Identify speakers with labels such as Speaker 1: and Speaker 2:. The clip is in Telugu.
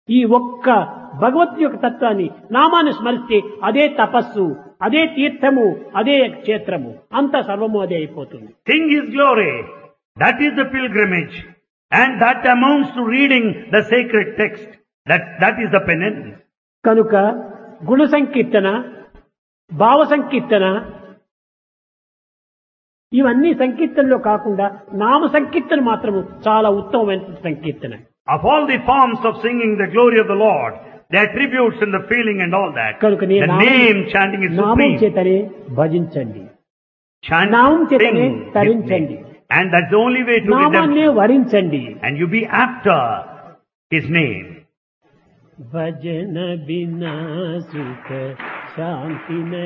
Speaker 1: ఈ ఒక్క భగవత్ యొక్క తత్వాన్ని నామాన్ని స్మరిస్తే అదే తపస్సు, అదే తీర్థము, అదే క్షేత్రము, అంతా సర్వము అదే అయిపోతుంది.
Speaker 2: Sing His glory. That is the pilgrimage. And that amounts to reading the sacred text. That is the penance.
Speaker 1: కనుక గుణ సంకీర్తన, భావ సంకీర్తన, ఇవన్నీ సంకీర్తనలో కాకుండా నామ సంకీర్తన మాత్రము చాలా ఉత్తమమైన సంకీర్తన.
Speaker 2: Of all the forms of singing the glory of the Lord, the attributes and the feeling and all that,
Speaker 1: కనుక
Speaker 2: the name chanting is
Speaker 1: నామం
Speaker 2: supreme.
Speaker 1: చేతనే భజించండి,
Speaker 2: Chant,
Speaker 1: నామం చేతనే
Speaker 2: sing His
Speaker 1: తరించండి,
Speaker 2: name. And that's the only way to
Speaker 1: నామాన్నే
Speaker 2: redemption.
Speaker 1: వరించండి.
Speaker 2: And you be after His name.
Speaker 1: భజన బినా సుఖ శాంతి